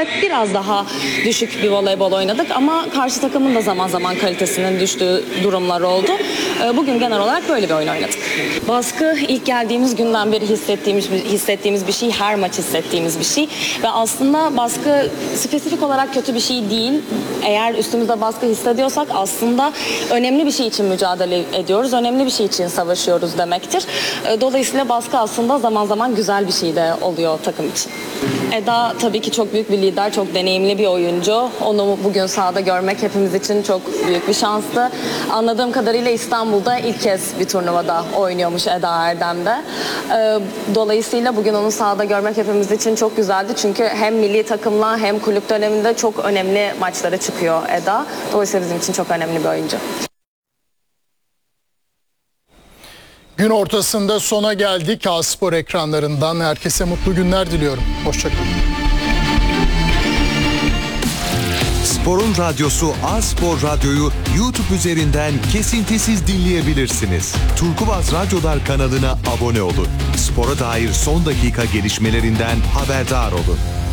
Evet, biraz daha düşük bir voleybol oynadık ama karşı takımın da zaman zaman kalitesinin düştüğü durumlar oldu. Bugün genel olarak böyle bir oyun oynadık. Baskı ilk geldiğimiz günden beri hissettiğimiz bir şey, her maç hissettiğimiz bir şey ve aslında baskı spesifik olarak kötü bir şey değil. Eğer üstümüzde baskı hissediyorsak aslında önemli bir şey için mücadele ediyoruz, önemli bir şey için savaşıyoruz demektir. Dolayısıyla baskı aslında zaman zaman güzel bir şey de oluyor takım için. Eda tabii ki çok büyük bir lider, çok deneyimli bir oyuncu. Onu bugün sahada görmek hepimiz için çok büyük bir şanstı. Anladığım kadarıyla İstanbul'da ilk kez bir turnuvada oynuyormuş Eda Erdem'de. Dolayısıyla bugün onu sahada görmek hepimiz için çok güzeldi. Çünkü hem milli takımla hem kulüp döneminde çok önemli maçlara çıkıyor Eda. Dolayısıyla bizim için çok önemli bir oyuncu. Gün ortasında sona geldik. A-Spor ekranlarından herkese mutlu günler diliyorum. Hoşçakalın. Spor'un radyosu A-Spor Radyo'yu YouTube üzerinden kesintisiz dinleyebilirsiniz. Turkuaz Radyolar kanalına abone olun. Spora dair son dakika gelişmelerinden haberdar olun.